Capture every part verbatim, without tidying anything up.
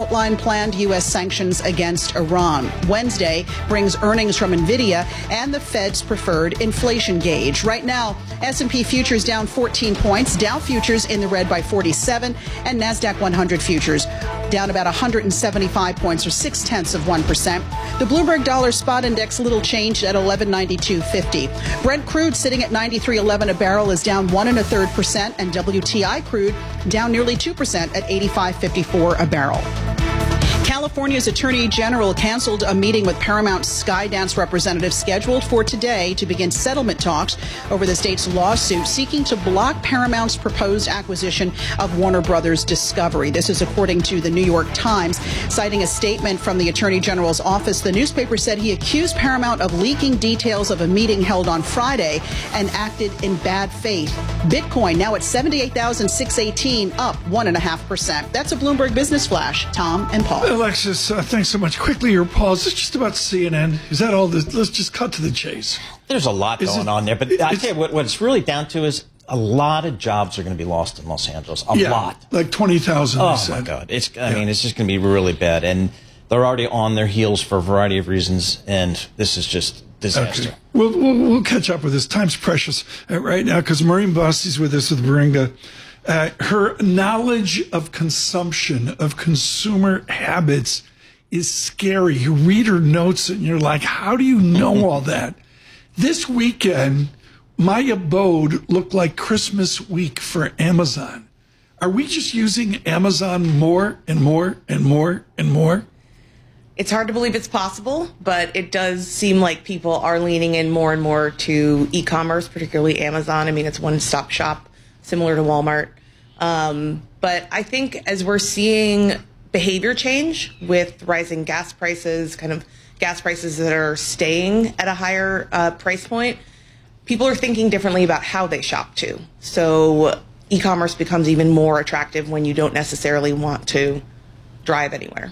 outline planned U S sanctions against Iran. Wednesday brings earnings from NVIDIA and the Fed's preferred inflation gauge. Right now, S and P futures down fourteen points, Dow futures in the red by forty-seven, and NASDAQ one hundred futures down about one hundred seventy-five points, or six tenths of one percent. The Bloomberg Dollar Spot Index little changed at eleven ninety-two fifty. Brent crude sitting at ninety-three eleven a barrel is down one and a third percent, and W T I crude down nearly two percent at eighty-five fifty-four a barrel. California's Attorney General canceled a meeting with Paramount Skydance representatives scheduled for today to begin settlement talks over the state's lawsuit seeking to block Paramount's proposed acquisition of Warner Brothers Discovery. This is according to the New York Times. Citing a statement from the Attorney General's office, the newspaper said he accused Paramount of leaking details of a meeting held on Friday and acted in bad faith. Bitcoin now at seventy-eight thousand six hundred eighteen, up one point five percent. That's a Bloomberg Business Flash. Tom and Paul. Alexis, uh, thanks so much. Quickly here, Paul, is this just about C N N? Is that all? This? Let's just cut to the chase. There's a lot is going it, on there, but I tell you what, what it's really down to is a lot of jobs are going to be lost in Los Angeles. A yeah, lot. Like twenty thousand. Oh, said. my God. It's, I yeah. mean, it's just going to be really bad. And they're already on their heels for a variety of reasons, and this is just disaster. Okay. We'll, we'll, we'll catch up with this. Time's precious uh, right now because Maureen Bossi's with us with Baringa. Uh, her knowledge of consumption, of consumer habits is scary. You read her notes and you're like, how do you know all that? This weekend, my abode looked like Christmas week for Amazon. Are we just using Amazon more and more and more and more? It's hard to believe it's possible, but it does seem like people are leaning in more and more to e-commerce, particularly Amazon. I mean, it's one-stop shop, similar to Walmart. Um, but I think as we're seeing behavior change with rising gas prices, kind of gas prices that are staying at a higher uh, price point, people are thinking differently about how they shop too. So e-commerce becomes even more attractive when you don't necessarily want to drive anywhere.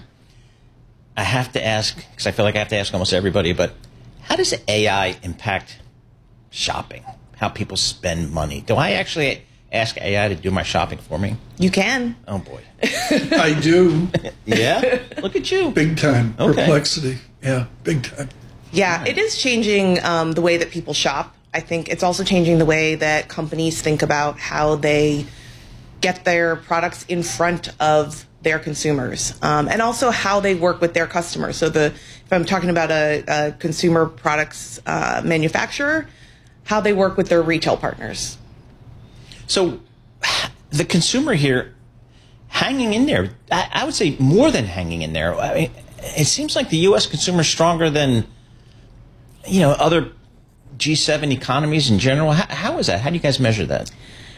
I have to ask, because I feel like I have to ask almost everybody, but how does A I impact shopping? How people spend money? Do I actually ask A I to do my shopping for me? You can. Oh, boy. I do. Yeah? Look at you. Big time. Okay. Perplexity. Yeah, big time. Yeah, it is changing um, the way that people shop. I think it's also changing the way that companies think about how they get their products in front of their consumers, um, and also how they work with their customers. So the if I'm talking about a, a consumer products uh, manufacturer, how they work with their retail partners. So the consumer here, hanging in there, I, I would say more than hanging in there. I mean, it seems like the U S consumer is stronger than, you know, other G seven economies in general. How, how is that? How do you guys measure that?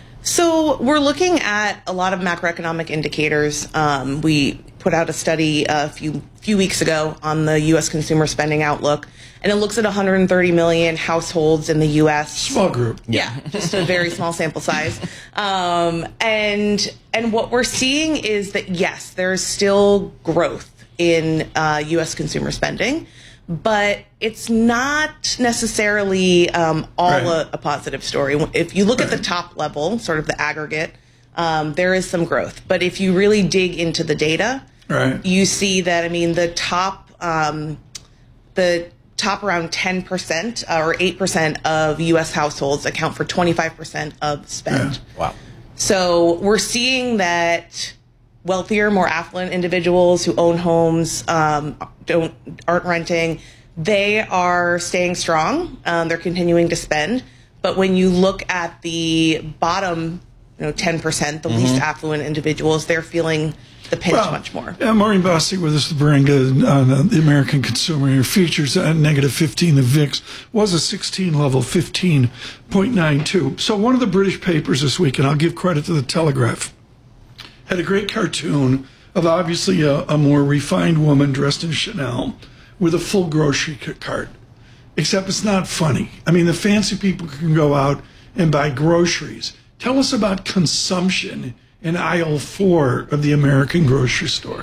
So we're looking at a lot of macroeconomic indicators. Um, we put out a study a few few weeks ago on the U S consumer spending outlook, and it looks at one hundred thirty million households in the U S. Small group. Yeah, just a very small sample size. Um, and and what we're seeing is that, yes, there's still growth in uh, U S consumer spending, but it's not necessarily um, all right. a, a positive story. If you look right. at the top level, sort of the aggregate, um, there is some growth. But if you really dig into the data, right. you see that, I mean, the top, um, the top around ten percent or eight percent of U S households account for twenty-five percent of spend. Yeah. Wow. So we're seeing that wealthier, more affluent individuals who own homes, um, don't aren't renting, they are staying strong. Um, they're continuing to spend. But when you look at the bottom, you know, ten percent, the mm-hmm. least affluent individuals, they're feeling the pinch well, much more. Uh, Maureen Bossi with us, the Baringa on uh, the American Consumer. Your futures at negative fifteen. The V I X was a sixteen level, fifteen point nine two. So one of the British papers this week, and I'll give credit to the Telegraph, had a great cartoon of obviously a, a more refined woman dressed in Chanel with a full grocery cart. Except it's not funny. I mean, the fancy people can go out and buy groceries. Tell us about consumption in aisle four of the American grocery store.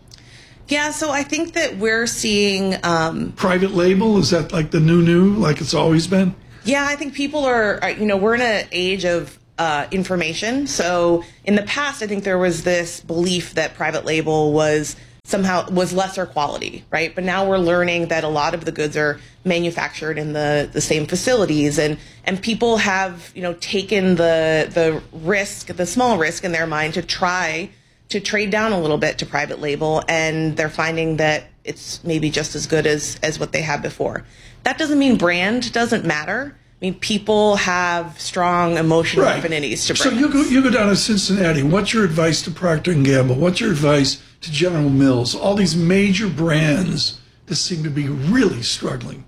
Yeah, so I think that we're seeing... Um, private label, is that like the new new, like it's always been? Yeah, I think people are, you know, we're in an age of uh, information. So in the past, I think there was this belief that private label was somehow was lesser quality, right? But now we're learning that a lot of the goods are manufactured in the, the same facilities, and, and people have, you know, taken the the risk, the small risk in their mind to try to trade down a little bit to private label, and they're finding that it's maybe just as good as, as what they had before. That doesn't mean brand doesn't matter. I mean, people have strong emotional right. affinities to brands. So you go, you go down to Cincinnati. What's your advice to Procter and Gamble? What's your advice to General Mills? All these major brands that seem to be really struggling.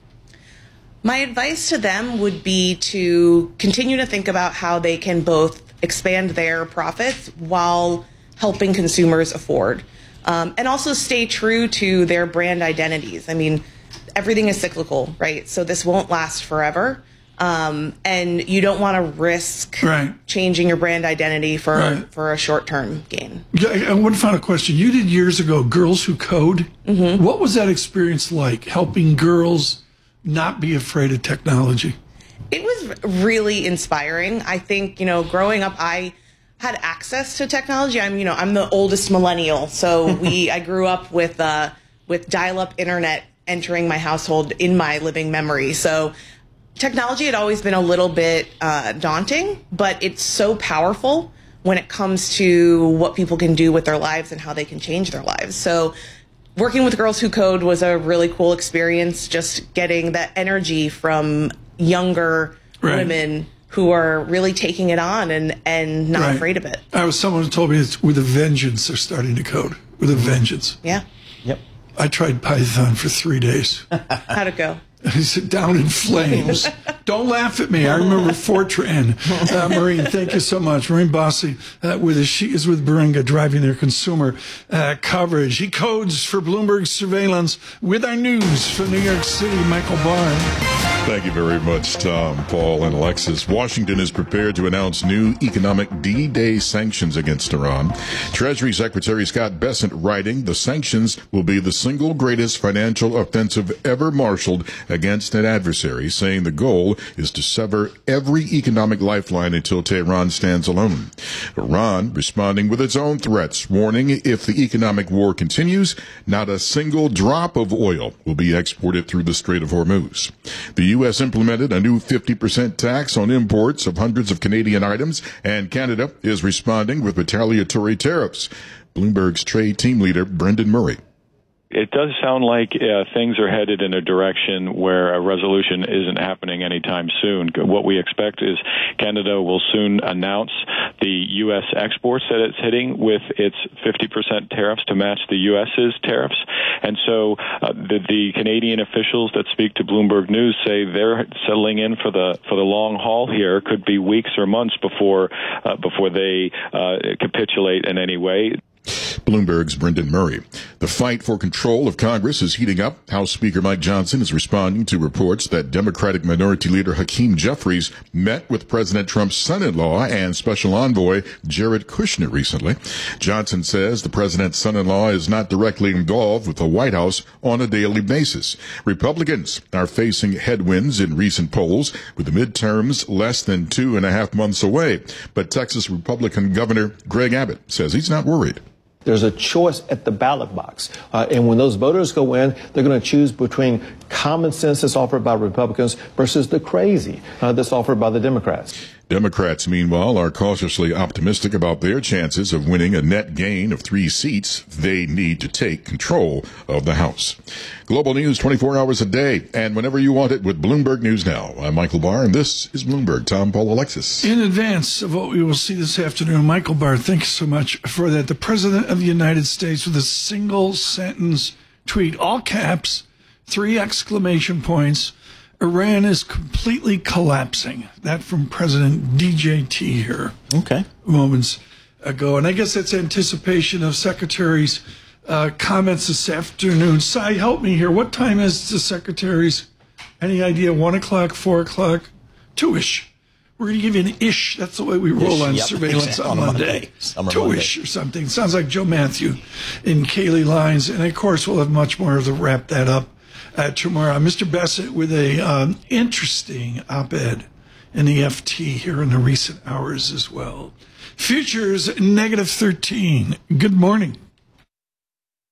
My advice to them would be to continue to think about how they can both expand their profits while helping consumers afford, um, and also stay true to their brand identities. I mean, everything is cyclical, right? So this won't last forever. Um, and you don't want to risk right. changing your brand identity for right. for a short-term gain. Yeah, and one final question. You did years ago Girls Who Code. Mm-hmm. What was that experience like, helping girls not be afraid of technology? It was really inspiring. I think, you know, growing up, I had access to technology. I'm, you know, I'm the oldest millennial, so we I grew up with uh, with dial-up internet entering my household in my living memory. So technology had always been a little bit uh, daunting, but it's so powerful when it comes to what people can do with their lives and how they can change their lives. So working with Girls Who Code was a really cool experience, just getting that energy from younger right. women who are really taking it on and, and not right. afraid of it. I was someone who told me it's with a vengeance they're starting to code. With a vengeance. Yeah. Yep. I tried Python for three days. How'd it go? I sit down in flames. Don't laugh at me. I remember Fortran. Uh, Maureen, thank you so much. Maureen Bossy uh, with us. She is with Baringa, driving their consumer uh, coverage. He codes for Bloomberg Surveillance with our news from New York City, Michael Barr. Thank you very much, Tom, Paul, and Alexis. Washington is prepared to announce new economic D-Day sanctions against Iran. Treasury Secretary Scott Bessent writing, the sanctions will be the single greatest financial offensive ever marshaled against an adversary, saying the goal is to sever every economic lifeline until Tehran stands alone. Iran responding with its own threats, warning if the economic war continues, not a single drop of oil will be exported through the Strait of Hormuz. The U S implemented a new fifty percent tax on imports of hundreds of Canadian items, and Canada is responding with retaliatory tariffs. Bloomberg's trade team leader, Brendan Murray. It does sound like uh, things are headed in a direction where a resolution isn't happening anytime soon. What we expect is Canada will soon announce the U S exports that it's hitting with its fifty percent tariffs to match the U S's tariffs. And so uh, the, the Canadian officials that speak to Bloomberg News say they're settling in for the for the long haul here. Could be weeks or months before uh, before they uh, capitulate in any way. Bloomberg's Brendan Murray. The fight for control of Congress is heating up. House Speaker Mike Johnson is responding to reports that Democratic Minority Leader Hakeem Jeffries met with President Trump's son-in-law and special envoy Jared Kushner recently. Johnson says the president's son-in-law is not directly involved with the White House on a daily basis. Republicans are facing headwinds in recent polls, with the midterms less than two and a half months away. But Texas Republican Governor Greg Abbott says he's not worried. There's a choice at the ballot box. Uh, and when those voters go in, they're going to choose between common sense that's offered by Republicans versus the crazy uh, that's offered by the Democrats. Democrats, meanwhile, are cautiously optimistic about their chances of winning a net gain of three seats. They need to take control of the House. Global news twenty-four hours a day and whenever you want it with Bloomberg News Now. I'm Michael Barr, and this is Bloomberg. Tom, Paul, Alexis. In advance of what we will see this afternoon, Michael Barr, thank you so much for that. The President of the United States with a single sentence tweet, all caps, three exclamation points. Iran is completely collapsing. That from President D J T here. Okay. Moments ago. And I guess that's anticipation of Secretary's uh, comments this afternoon. Sai, help me here. What time is the Secretary's? Any idea? One o'clock, four o'clock? Two-ish. We're going to give you an ish. That's the way we roll Ish, on yep, surveillance exactly. on, on Monday. Monday. Two-ish or something. Sounds like Joe Matthew in Kaylee Lines. And, of course, we'll have much more to wrap that up uh, tomorrow. Mister Bessent with a um, interesting op-ed in the F T here in the recent hours as well. Futures negative thirteen. Good morning.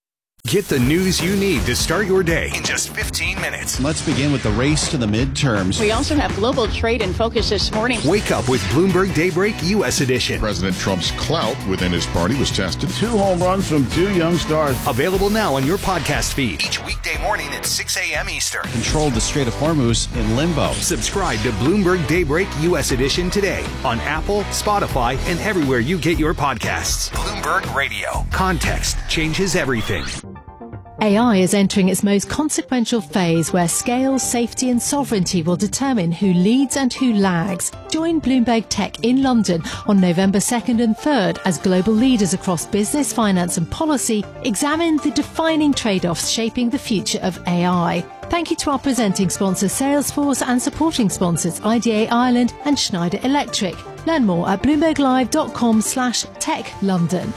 Get the news you need to start your day in just fifteen minutes. Let's begin with the race to the midterms. We also have global trade in focus this morning. Wake up with Bloomberg Daybreak U S edition. President Trump's clout within his party was tested. Two home runs from two young stars. Available now on your podcast feed. Each weekday morning at six a.m. Eastern. Controlled the Strait of Hormuz in limbo. Subscribe to Bloomberg Daybreak U S edition today on Apple, Spotify, and everywhere you get your podcasts. Bloomberg Radio. Context changes everything. A I is entering its most consequential phase where scale, safety and sovereignty will determine who leads and who lags. Join Bloomberg Tech in London on November second and third as global leaders across business, finance and policy examine the defining trade-offs shaping the future of A I. Thank you to our presenting sponsors Salesforce and supporting sponsors I D A Ireland and Schneider Electric. Learn more at bloomberglive.com slash tech London.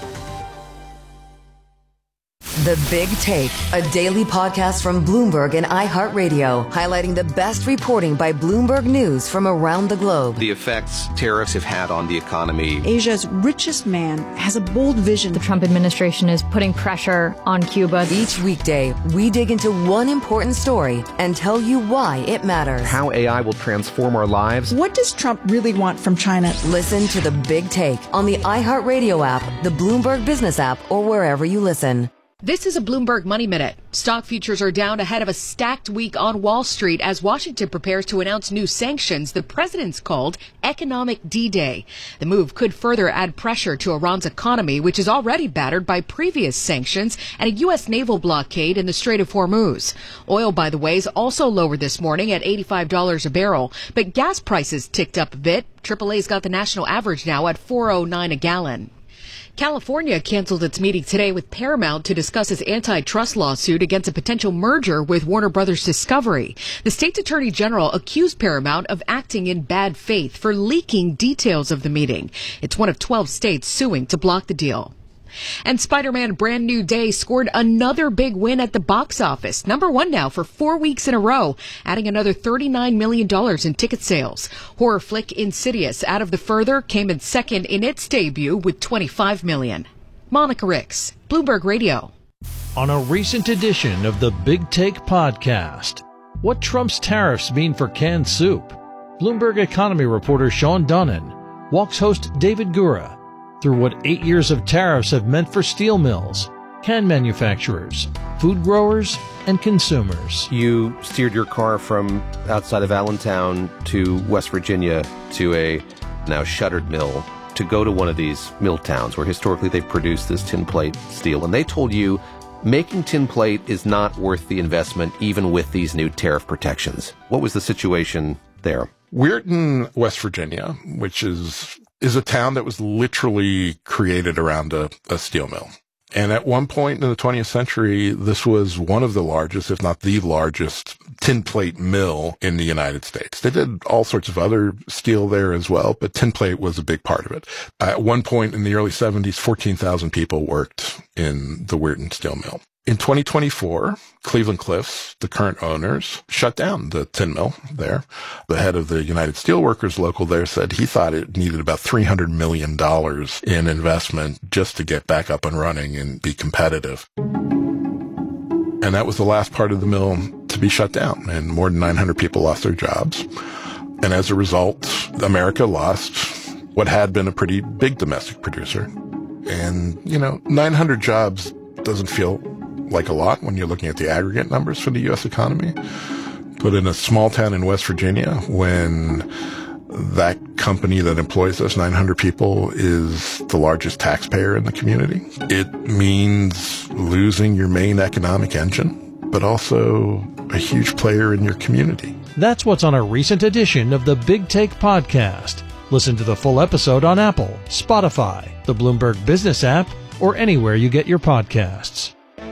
The Big Take, a daily podcast from Bloomberg and iHeartRadio, highlighting the best reporting by Bloomberg News from around the globe. The effects tariffs have had on the economy. Asia's richest man has a bold vision. The Trump administration is putting pressure on Cuba. Each weekday, we dig into one important story and tell you why it matters. How A I will transform our lives. What does Trump really want from China? Listen to The Big Take on the iHeartRadio app, the Bloomberg Business app, or wherever you listen. This is a Bloomberg Money Minute. Stock futures are down ahead of a stacked week on Wall Street as Washington prepares to announce new sanctions the president's called Economic D-Day. The move could further add pressure to Iran's economy, which is already battered by previous sanctions and a U S naval blockade in the Strait of Hormuz. Oil, by the way, is also lower this morning at eighty-five dollars a barrel, but gas prices ticked up a bit. triple A's got the national average now at four oh nine a gallon. California canceled its meeting today with Paramount to discuss its antitrust lawsuit against a potential merger with Warner Brothers Discovery. The state's attorney general accused Paramount of acting in bad faith for leaking details of the meeting. It's one of twelve states suing to block the deal. And Spider-Man Brand New Day scored another big win at the box office. Number one now for four weeks in a row, adding another thirty-nine million dollars in ticket sales. Horror flick Insidious Out of the Further came in second in its debut with twenty-five million dollars. Monica Ricks, Bloomberg Radio. On a recent edition of the Big Take podcast, what Trump's tariffs mean for canned soup? Bloomberg economy reporter Sean Dunnan walks host David Gura through what eight years of tariffs have meant for steel mills, can manufacturers, food growers, and consumers. You steered your car from outside of Allentown to West Virginia to a now shuttered mill to go to one of these mill towns where historically they produced this tin plate steel. And they told you making tin plate is not worth the investment even with these new tariff protections. What was the situation there? Weirton, West Virginia, which is is a town that was literally created around a, a steel mill. And at one point in the twentieth century, this was one of the largest, if not the largest, tin plate mill in the United States. They did all sorts of other steel there as well, but tin plate was a big part of it. At one point in the early seventies, fourteen thousand people worked in the Weirton steel mill. In twenty twenty-four, Cleveland Cliffs, the current owners, shut down the tin mill there. The head of the United Steelworkers local there said he thought it needed about three hundred million dollars in investment just to get back up and running and be competitive. And that was the last part of the mill to be shut down, and more than nine hundred people lost their jobs. And as a result, America lost what had been a pretty big domestic producer. And, you know, nine hundred jobs doesn't feel like a lot when you're looking at the aggregate numbers for the U S economy. But in a small town in West Virginia, when that company that employs those nine hundred people is the largest taxpayer in the community, it means losing your main economic engine, but also a huge player in your community. That's what's on a recent edition of the Big Take podcast. Listen to the full episode on Apple, Spotify, the Bloomberg Business app, or anywhere you get your podcasts.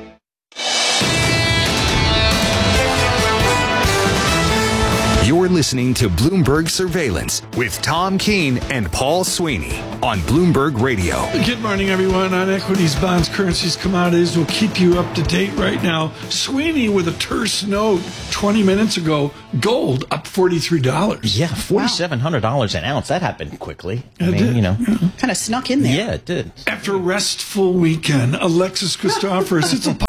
You're listening to Bloomberg Surveillance with Tom Keene and Paul Sweeney on Bloomberg Radio. Good morning, everyone. On equities, bonds, currencies, commodities, we'll keep you up to date right now. Sweeney with a terse note twenty minutes ago. Gold up forty-three dollars. Yeah, forty-seven hundred dollars wow. an ounce. That happened quickly. I it mean, did. you know. Yeah. Kind of snuck in there. Yeah, it did. After a restful weekend, Alexis Christoforous, it's a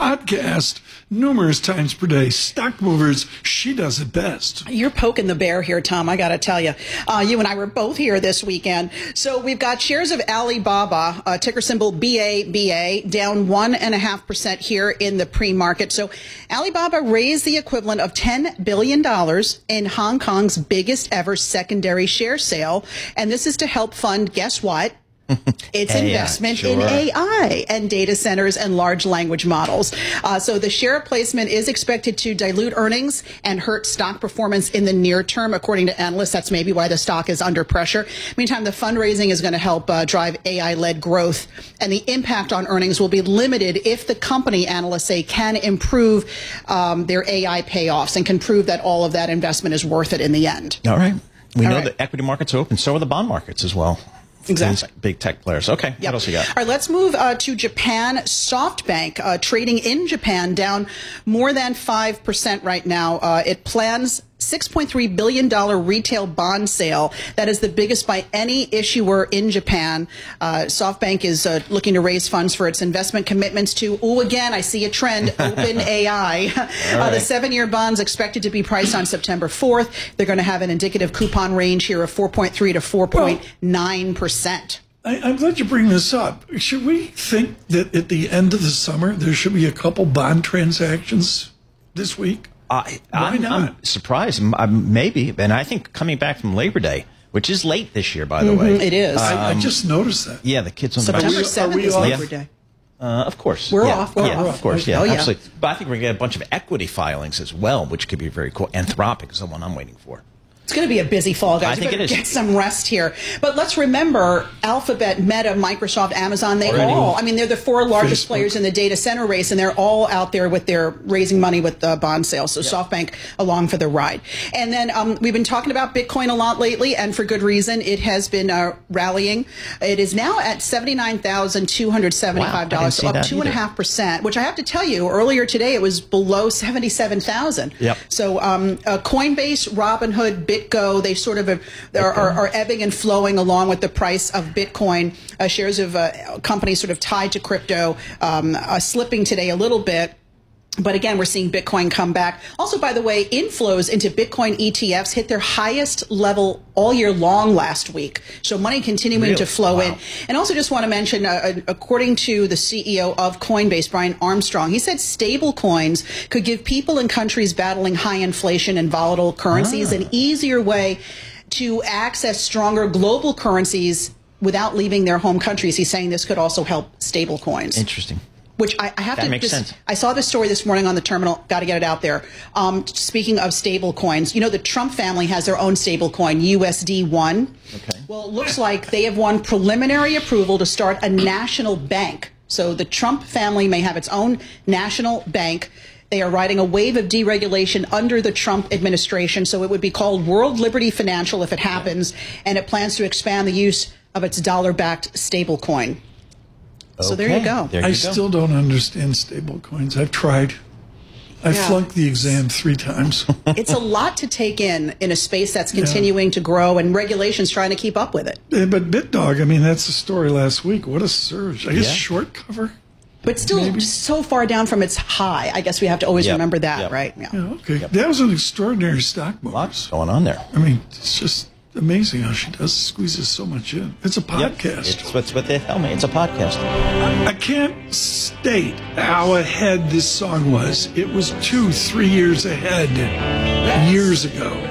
podcast numerous times per day. Stock Movers, she does it best. You're poking the bear here, Tom. I got to tell you. Uh, you and I were both here this weekend. So we've got shares of Alibaba, uh, ticker symbol B A B A, down one and a half percent here in the pre-market. So Alibaba raised the equivalent of ten billion dollars in Hong Kong's biggest ever secondary share sale. And this is to help fund, guess what? It's A I, investment sure. in A I and data centers and large language models. Uh, so the share placement is expected to dilute earnings and hurt stock performance in the near term, according to analysts. That's maybe why the stock is under pressure. Meantime, the fundraising is going to help uh, drive A I-led growth, and the impact on earnings will be limited if the company, analysts say, can improve um, their A I payoffs and can prove that all of that investment is worth it in the end. All right. We All know right. that equity markets are open. So are the bond markets as well. Exactly. These big tech players. Okay. Yep. What else you got? All right, let's move uh, to Japan. SoftBank uh, trading in Japan down more than five percent right now. Uh, it plans six point three billion dollars retail bond sale. That is the biggest by any issuer in Japan. Uh, SoftBank is uh, looking to raise funds for its investment commitments to, oh, again, I see a trend, OpenAI. uh, right. The seven-year bond's expected to be priced on September fourth. They're going to have an indicative coupon range here of four point three to four point nine percent. I, I'm glad you bring this up. Should we think that at the end of the summer there should be a couple bond transactions this week? I, Why I'm, not? I'm surprised. M- uh, Maybe. And I think coming back from Labor Day, which is late this year, by the Mhm, way. it is. I, I Um, just noticed that. Yeah, the kids on September the seventh is off? Labor Day. Uh, of course. We're yeah. off. We're yeah, off. of course. Yeah, Oh, yeah. absolutely. But I think we're going to get a bunch of equity filings as well, which could be very cool. Anthropic is the one I'm waiting for. It's going to be a busy fall, guys. I think you better it is. get some rest here. But let's remember, Alphabet, Meta, Microsoft, Amazon, they Already. all, I mean, they're the four largest Facebook. players in the data center race, and they're all out there with their raising money with the bond sales. So SoftBank along for the ride. And then um, we've been talking about Bitcoin a lot lately, and for good reason. It has been uh, rallying. It is now at seventy-nine thousand two hundred seventy-five dollars, Wow, I so didn't up see two that and a either. half percent, which I have to tell you, earlier today it was below seventy-seven thousand. Yep. So um, uh, Coinbase, Robinhood, BitGo, they sort of uh, are, are, are ebbing and flowing along with the price of Bitcoin. Uh, shares of uh, companies sort of tied to crypto um, are slipping today a little bit. But again, we're seeing Bitcoin come back. Also, by the way, inflows into Bitcoin E T Fs hit their highest level all year long last week. So money continuing Really? to flow Wow. in. And also just want to mention, uh, according to the C E O of Coinbase, Brian Armstrong, he said stable coins could give people in countries battling high inflation and volatile currencies Ah. an easier way to access stronger global currencies without leaving their home countries. He's saying this could also help stable coins. Interesting. Which I, I have That to makes just, sense. I saw this story this morning on the terminal. Got to get it out there. Um, speaking of stable coins, you know, the Trump family has their own stable coin, U S D one. Okay. Well, it looks like they have won preliminary approval to start a national bank. So the Trump family may have its own national bank. They are riding a wave of deregulation under the Trump administration. So it would be called World Liberty Financial if it happens. And it plans to expand the use of its dollar-backed stable coin. So there you Okay. go. There you I go. still don't understand stable coins. I've tried. I Yeah. flunked the exam three times. It's a lot to take in in a space that's continuing to grow and regulations trying to keep up with it. Eh, but BitDog, I mean, that's the story last week. What a surge. I guess Yeah. short cover. But still so far down from its high. I guess we have to always Yep. remember that, Yep. right? Yeah. Yeah, okay. That was an extraordinary stock move. Lots going on there. I mean, it's just amazing how she does squeezes so much in. It's a Yep. podcast. It's what's what they tell me. It's a podcast. I can't state how ahead this song was. It was two, three years ahead years ago.